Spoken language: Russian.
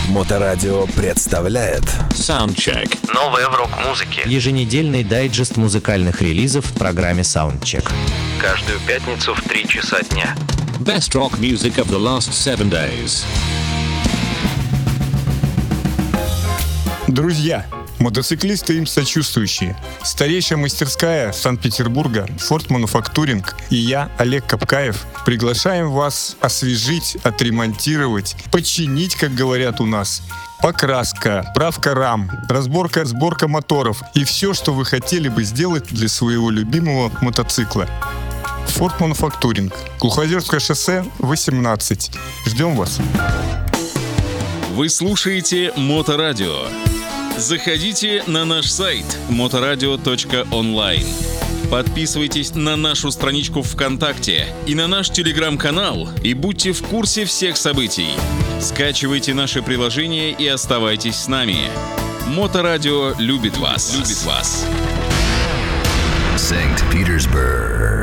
Моторадио представляет Soundcheck. Новое в рок-музыке. Еженедельный дайджест музыкальных релизов в программе Soundcheck. Каждую пятницу в 3 часа дня. Best rock music of the last 7 days. Друзья, мотоциклисты им сочувствующие. Старейшая мастерская Санкт-Петербурга Ford Manufacturing и я, Олег Капкаев, приглашаем вас освежить, отремонтировать, починить, как говорят у нас. Покраска, правка рам, разборка, сборка моторов и все, что вы хотели бы сделать для своего любимого мотоцикла. Ford Manufacturing, Глухозерское шоссе, 18. Ждем вас. Вы слушаете Моторадио. Заходите на наш сайт motoradio.online. Подписывайтесь на нашу страничку ВКонтакте и на наш телеграм-канал и будьте в курсе всех событий. Скачивайте наше приложение и оставайтесь с нами. Моторадио любит вас. Санкт-Петербург.